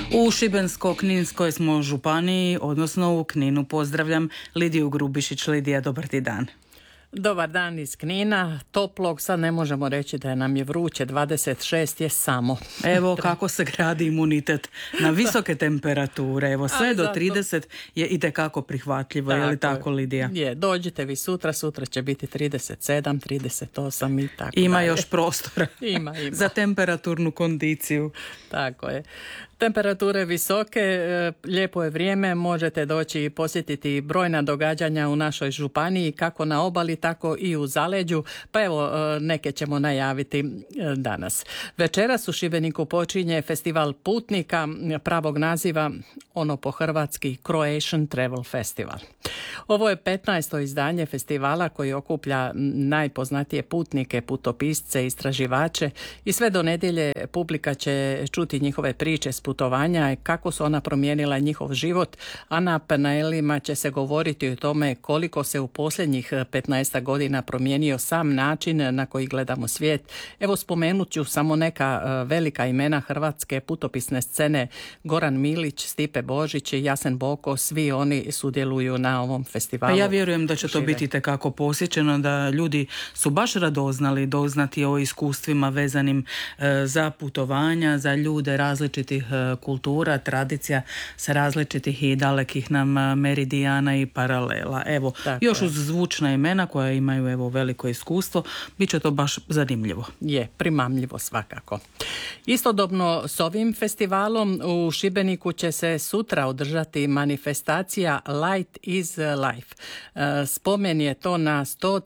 U Šibensko-kninskoj smo županiji, odnosno u Kninu. Pozdravljam Lidiju Grubišić. Lidija, dobar ti dan. Dobar dan iz Knina, toplog, sad ne možemo reći da nam je vruće, 26 je samo. Evo kako se gradi imunitet na visoke temperature, evo sve do 30 je itekako prihvatljivo, je li tako, Lidija? Je, dođite vi sutra će biti 37, 38 i tako. Ima još prostora ima. Za temperaturnu kondiciju. Tako je. Temperature visoke, lijepo je vrijeme, možete doći i posjetiti brojna događanja u našoj županiji, kako na obali, tako i u zaleđu, pa evo neke ćemo najaviti danas. Večeras u Šibeniku počinje festival putnika, pravog naziva ono po hrvatski Croatian Travel Festival. Ovo je 15. izdanje festivala koji okuplja najpoznatije putnike, putopisce, istraživače i sve do nedjelje publika će čuti njihove priče s putovanja, kako su ona promijenila njihov život, a na panelima će se govoriti o tome koliko se u posljednjih 15 godina promijenio sam način na koji gledamo svijet. Evo spomenut ću samo neka velika imena hrvatske putopisne scene: Goran Milić, Stipe Božić, Jasen Boko, svi oni sudjeluju na ovom festivalu. Pa ja vjerujem da će to biti tekako posjećeno, da ljudi su baš radoznali doznati o iskustvima vezanim za putovanja, za ljude različitih kultura, tradicija, sa različitih i dalekih nam meridijana i paralela. Evo, tako još uz zvučna imena koja imaju evo veliko iskustvo, bit će to baš zanimljivo. Je, primamljivo svakako. Istodobno s ovim festivalom u Šibeniku će se sutra održati manifestacija Light is Life. Spomen je to na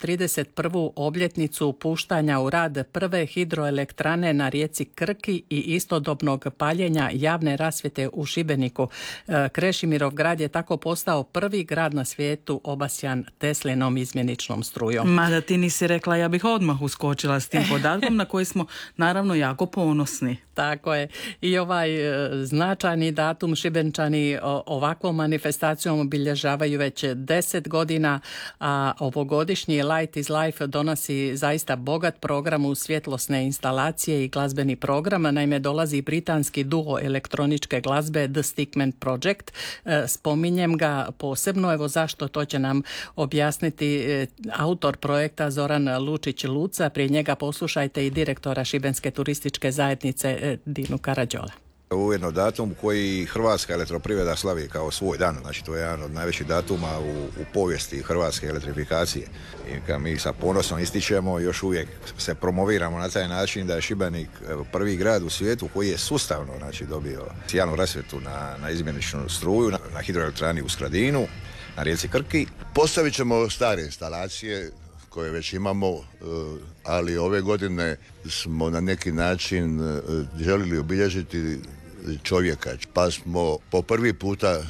131. obljetnicu puštanja u rad prve hidroelektrane na rijeci Krki i istodobnog paljenja javne rasvjete u Šibeniku. Krešimirov grad je tako postao prvi grad na svijetu obasjan Teslinom izmjeničnom strujom. Mada ti nisi rekla, ja bih odmah uskočila s tim podatkom na koji smo naravno jako ponosni. Tako je. I ovaj značajni datum Šibenčani ovakvom manifestacijom obilježavaju već 10 godina, a ovogodišnji Light is Life donosi zaista bogat program u svjetlosne instalacije i glazbeni program. Naime, dolazi britanski duo elektroničke glazbe The Stickman Project. Spominjem ga posebno, evo zašto, to će nam objasniti autor projekta Zoran Lučić-Luca. Prije njega poslušajte i direktora Šibenske turističke zajednice Dinu Karadžola. Ujedno datum koji Hrvatska elektroprivreda slavi kao svoj dan, znači to je jedan od najvećih datuma u povijesti hrvatske elektrifikacije. I kad mi sa ponosom ističemo, još uvijek se promoviramo na taj način da je Šibenik prvi grad u svijetu koji je sustavno, znači, dobio javnu rasvjetu na izmjeničnu struju, na hidroelektrani u Skradinu, na rijeci Krki. Postavit ćemo stare instalacije koje već imamo, ali ove godine smo na neki način želili obilježiti čovjeka, pa smo po prvi puta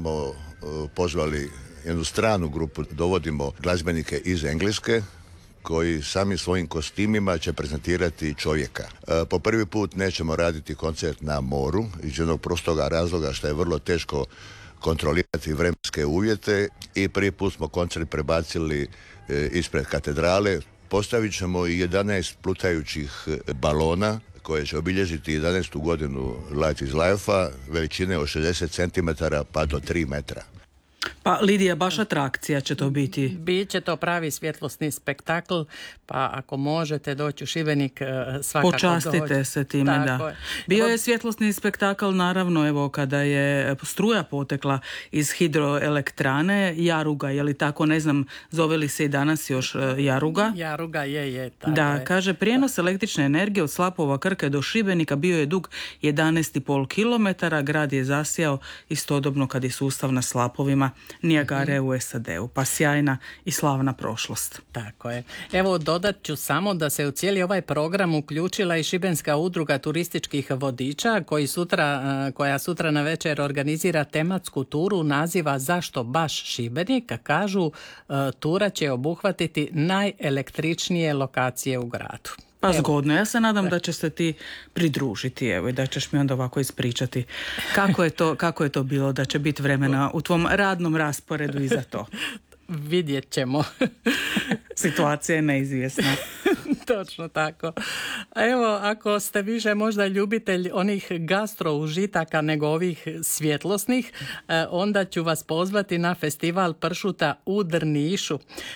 pozvali jednu stranu grupu, dovodimo glazbenike iz Engleske koji sami svojim kostimima će prezentirati čovjeka. Po prvi put nećemo raditi koncert na moru iz jednog prostoga razloga što je vrlo teško kontrolirati vremenske uvjete i prvi put smo koncert prebacili ispred katedrale. Postavit ćemo i 11 plutajućih balona koje će obilježiti 11. godinu Light is Life-a, veličine od 60 cm pa do 3 metra. Pa Lidija, baš atrakcija će to biti. Biće to pravi svjetlosni spektakl, pa ako možete doći u Šibenik, svakako počastite se time, tako da. Je. Bio je svjetlosni spektakl, naravno, evo, kada je struja potekla iz hidroelektrane Jaruga, je li tako, ne znam, zove li se i danas još Jaruga? Jaruga je. Tako da, je. kaže, prijenos električne energije od slapova Krke do Šibenika bio je dug 11,5 km, grad je zasijao istodobno kad je sustav na slapovima Nijagare u SAD-u, pa sjajna i slavna prošlost. Tako je. Evo, dodat ću samo da se u cijeli ovaj program uključila i Šibenska udruga turističkih vodiča koja sutra na večer organizira tematsku turu naziva Zašto baš Šibenik? Kažu, tura će obuhvatiti najelektričnije lokacije u gradu. Pa zgodno, ja se nadam da će se ti pridružiti, evo, i da ćeš mi onda ovako ispričati kako je to bilo, da će biti vremena u tvom radnom rasporedu i za to. Vidjet ćemo. Situacija je neizvjesna. Točno tako. Evo, ako ste više možda ljubitelj onih gastro užitaka nego ovih svjetlosnih, onda ću vas pozvati na festival pršuta u Drnišu,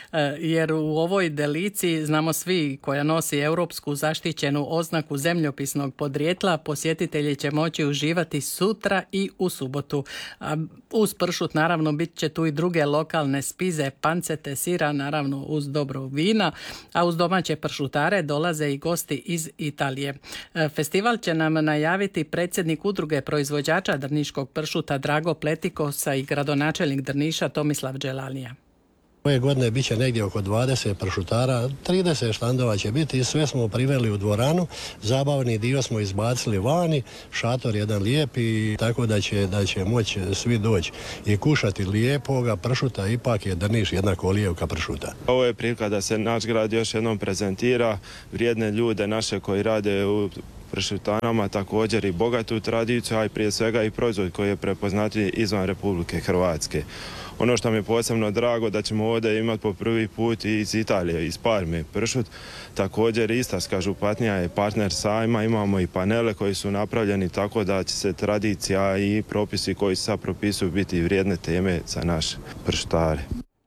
jer u ovoj deliciji, znamo svi, koja nosi europsku zaštićenu oznaku zemljopisnog podrijetla, posjetitelji će moći uživati sutra i u subotu. Uz pršut naravno bit će tu i druge lokalne spize, pancete, sira, naravno uz dobro vina, a uz domaće pršutare dolaze i gosti iz Italije. Festival će nam najaviti predsjednik udruge proizvođača drniškog pršuta Drago Pletikosa i gradonačelnik Drniša Tomislav Đelalija. Ove godine bit će negdje oko 20 pršutara, 30 štandova će biti i sve smo priveli u dvoranu, zabavni dio smo izbacili vani, šator jedan lijepi, tako da će moći svi doći i kušati lijepoga pršuta, ipak je Drniš jedna kolijevka pršuta. Ovo je prilika da se naš grad još jednom prezentira, vrijedne ljude naše koji rade u pršutanama, također i bogatu tradiciju, a i prije svega i proizvod koji je prepoznatljiv izvan Republike Hrvatske. Ono što mi je posebno drago da ćemo ovdje imati po prvi put iz Italije, iz Parme pršut. Također Istarska županija je partner sajma, imamo i panele koji su napravljeni tako da će se tradicija i propisi koji se sad propisuju biti vrijedne teme za naše pršutare.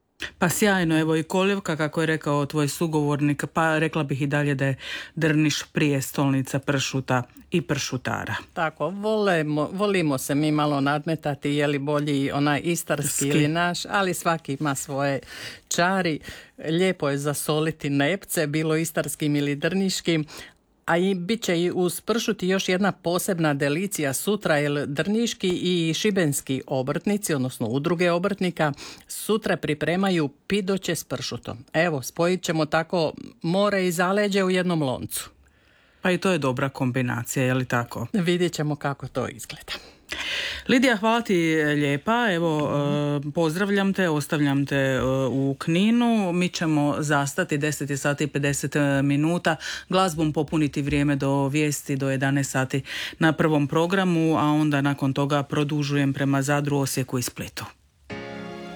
Pa sjajno, evo i koljevka, kako je rekao tvoj sugovornik, pa rekla bih i dalje da je Drniš prijestolnica pršuta i pršutara. Tako, volimo se mi malo nadmetati je li bolji onaj istarski ili naš, ali svaki ima svoje čari. Lijepo je zasoliti nepce, bilo istarskim ili drniškim. A i bit će i uz pršut još jedna posebna delicija sutra, jer drniški i šibenski obrtnici, odnosno udruge obrtnika, sutra pripremaju pidoće s pršutom. Evo, spojit ćemo tako more i zaleđe u jednom loncu. Pa i to je dobra kombinacija, je li tako? Vidjet ćemo kako to izgleda. Lidija, hvala ti lijepa, evo pozdravljam te, ostavljam te u Kninu, mi ćemo zastati 10 sati i 50 minuta, glazbom popuniti vrijeme do vijesti do 11 sati na prvom programu, a onda nakon toga produžujem prema Zadru, Osijeku i Splitu.